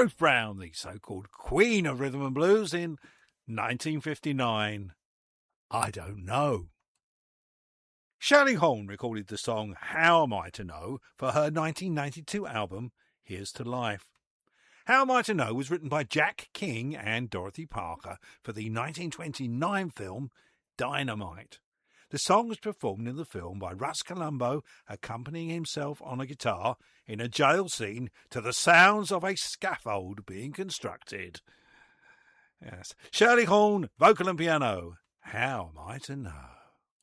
Ruth Brown, the so-called Queen of Rhythm and Blues, in 1959. I Don't Know. Shirley Horn recorded the song How Am I to Know for her 1992 album Here's to Life. How Am I to Know was written by Jack King and Dorothy Parker for the 1929 film Dynamite. The song was performed in the film by Russ Columbo, accompanying himself on a guitar in a jail scene to the sounds of a scaffold being constructed. Yes. Shirley Horn, vocal and piano. How Am I to Know?